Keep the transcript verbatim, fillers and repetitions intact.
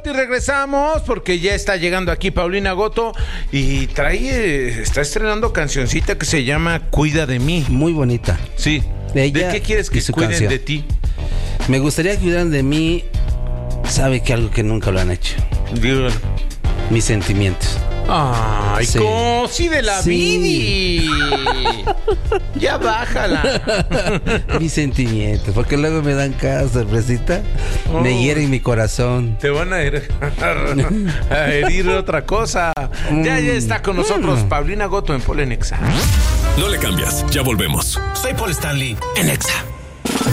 corte y regresamos porque ya está llegando aquí Paulina Goto y trae, está estrenando cancioncita que se llama Cuida de mí. Muy bonita. Sí. Ella ¿De qué quieres que cuiden canción. de ti? Me gustaría que cuidaran de mí, sabe que algo que nunca lo han hecho. Dígalo. Mis sentimientos. Ay, Sí. cosi de la Sí. vida. Ya bájala. Mis sentimientos, porque luego me dan cada sorpresita, Oh. me hieren mi corazón. Te van a herir, a herir otra cosa. Ya, ya está con nosotros Paulina Goto en Pol en Exa. No le cambias, ya volvemos. Soy Paul Stanley en Exa.